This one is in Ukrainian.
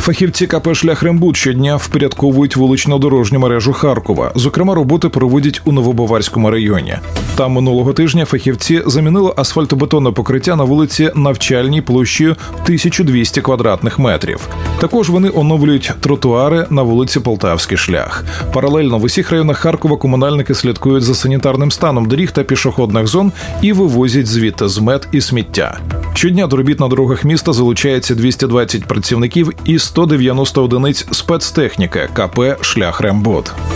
Фахівці КП «Шлях-Рембуд» щодня впорядковують вулично-дорожню мережу Харкова. Зокрема, роботи проводять у Новобаварському районі. Там минулого тижня фахівці замінили асфальтобетонне покриття на вулиці Навчальній площею 1200 квадратних метрів. Також вони оновлюють тротуари на вулиці Полтавський шлях. Паралельно в усіх районах Харкова комунальники слідкують за санітарним станом доріг та пішохідних зон і вивозять звідти змет і сміття. Щодня до робіт на дорогах міста залучається 220 працівників і 190 одиниць спецтехніки КП «Шлях-Рембуд».